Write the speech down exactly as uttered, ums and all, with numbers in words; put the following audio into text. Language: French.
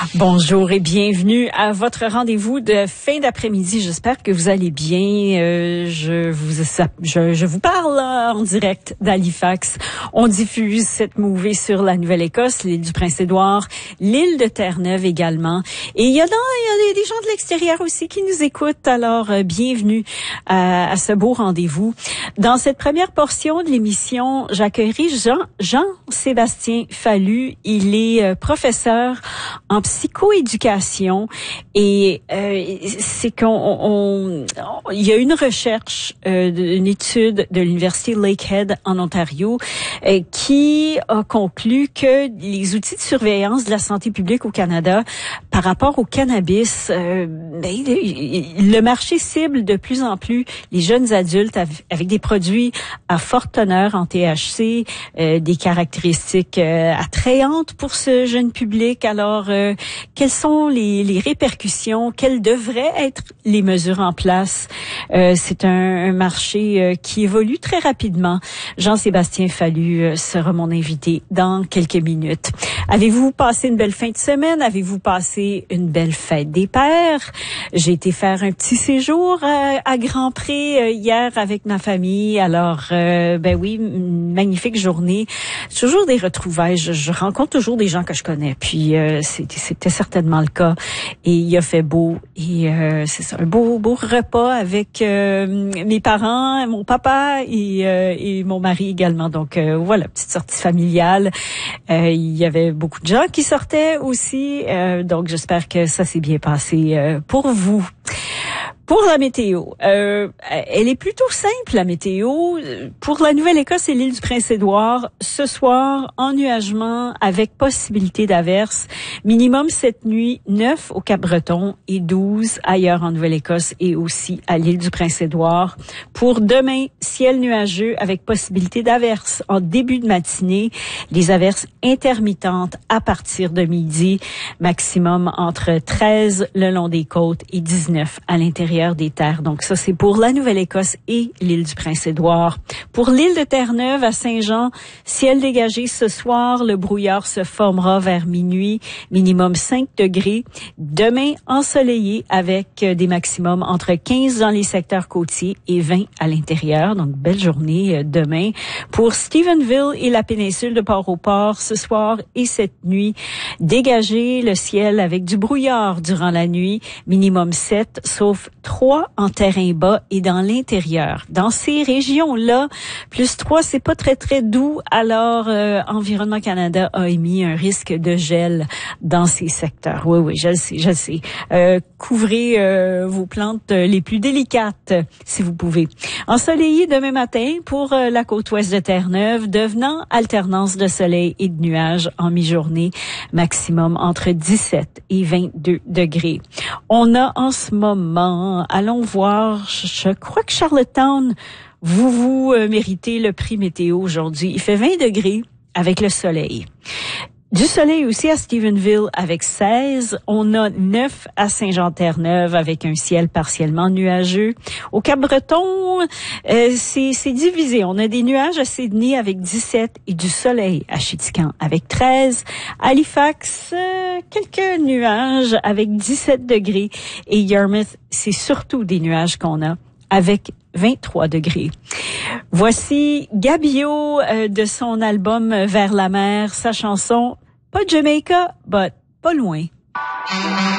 Bonjour et bienvenue à votre rendez-vous de fin d'après-midi. J'espère que vous allez bien. Euh, je vous je, je vous parle là, en direct d'Halifax. On diffuse cette mouvée sur la Nouvelle-Écosse, l'île du Prince-Édouard, l'île de Terre-Neuve également. Et il y a, dans, il y a des gens de l'extérieur aussi qui nous écoutent. Alors, euh, bienvenue à, à ce beau rendez-vous. Dans cette première portion de l'émission, j'accueillerai Jean, Jean-Sébastien Fallu. Il est euh, professeur en psychoéducation et euh, c'est qu'on on, on, il y a une recherche, euh, une étude de l'université Lakehead en Ontario euh, qui a conclu que les outils de surveillance de la santé publique au Canada par rapport au cannabis, euh, ben, le marché cible de plus en plus les jeunes adultes avec des produits à forte teneur en T H C, euh, des caractéristiques euh, attrayantes pour ce jeune public. Alors, euh, quelles sont les, les répercussions? Quelles devraient être les mesures en place? Euh, c'est un, un marché euh, qui évolue très rapidement. Jean-Sébastien Fallu euh, sera mon invité dans quelques minutes. Avez-vous passé une belle fin de semaine? Avez-vous passé une belle fête des pères? J'ai été faire un petit séjour à, à Grand-Pré euh, hier avec ma famille. Alors, euh, ben oui, une magnifique journée. Toujours des retrouvailles. Je, je rencontre toujours des gens que je connais. Puis, euh, c'était, c'était certainement le cas. Et il a fait beau. Et euh, c'est ça, un beau, beau repas avec euh, mes parents, mon papa et, euh, et mon mari également. Donc, euh, voilà, petite sortie familiale. Euh, il y avait beaucoup de gens qui sortaient aussi. Euh, donc, j'espère que ça s'est bien passé euh, pour vous. Pour la météo, euh, elle est plutôt simple, la météo. Pour la Nouvelle-Écosse et l'île du Prince-Édouard, ce soir, ennuagement avec possibilité d'averses. Minimum cette nuit, neuf au Cap-Breton et douze ailleurs en Nouvelle-Écosse et aussi à l'île du Prince-Édouard. Pour demain, ciel nuageux avec possibilité d'averses en début de matinée. Les averses intermittentes à partir de midi. Maximum entre treize le long des côtes et dix-neuf à l'intérieur des terres. Donc ça, c'est pour la Nouvelle-Écosse et l'île du Prince-Édouard. Pour l'île de Terre-Neuve à Saint-Jean, ciel dégagé ce soir. Le brouillard se formera vers minuit. Minimum cinq degrés. Demain, ensoleillé avec des maximums entre quinze dans les secteurs côtiers et vingt à l'intérieur. Donc, belle journée demain. Pour Stephenville et la péninsule de Port-au-Port, ce soir et cette nuit, dégagé le ciel avec du brouillard durant la nuit. Minimum sept, sauf trois en terrain bas et dans l'intérieur. Dans ces régions-là, plus trois, c'est pas très, très doux. Alors, euh, Environnement Canada a émis un risque de gel dans ces secteurs. Oui, oui, je le sais, je le sais. Euh, couvrez euh, vos plantes les plus délicates, si vous pouvez. Ensoleillé demain matin pour euh, la côte ouest de Terre-Neuve, devenant alternance de soleil et de nuages en mi-journée, maximum entre dix-sept et vingt-deux degrés. On a en ce moment, allons voir, je crois que Charlottetown, vous vous euh, méritez le prix météo aujourd'hui. Il fait vingt degrés avec le soleil. Du soleil aussi à Stephenville avec seize. On a neuf à Saint-Jean-Terre-Neuve avec un ciel partiellement nuageux. Au Cap-Breton, euh, c'est, c'est divisé. On a des nuages à Sydney avec dix-sept et du soleil à Chitican avec treize. Halifax, euh, quelques nuages avec dix-sept degrés. Et Yarmouth, c'est surtout des nuages qu'on a avec vingt-trois degrés. Voici Gabio euh, de son album Vers la mer, sa chanson, pas Jamaica, but pas loin.